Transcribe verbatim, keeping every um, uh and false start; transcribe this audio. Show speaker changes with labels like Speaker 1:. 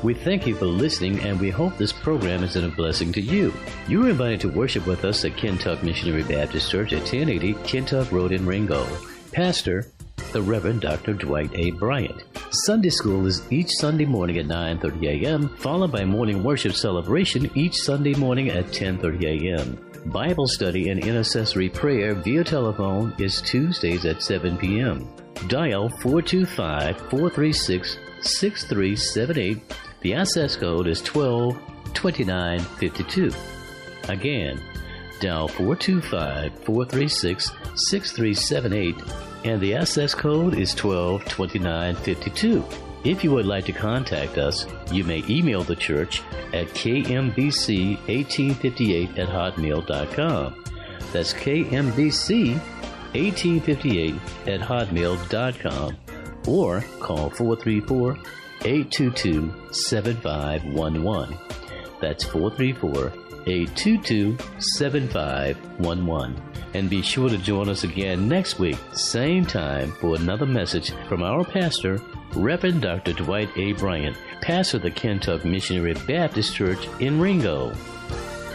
Speaker 1: We thank you for listening, and we hope this program is a blessing to you. You are invited to worship with us at Kentuck Missionary Baptist Church at ten eighty Kentuck Road in Ringo. Pastor, the Reverend Doctor Dwight A. Bryant. Sunday school is each Sunday morning at nine thirty a.m., followed by morning worship celebration each Sunday morning at ten thirty a.m. Bible study and intercessory prayer via telephone is Tuesdays at seven p.m. Dial four two five, four three six, six three seven eight. The access code is one two two nine five two. Again, dial four two five, four three six, six three seven eight, and the access code is one two two nine five two. If you would like to contact us, you may email the church at k m b c eighteen fifty-eight at hotmail dot com. That's k m b c eighteen fifty-eight at hotmail dot com, or call four three four, eight two two, seven five one one. That's four three four, eight two two, seven five one one. And be sure to join us again next week, same time, for another message from our pastor, Reverend Doctor Dwight A. Bryant, pastor of the Kentuck Missionary Baptist Church in Ringo.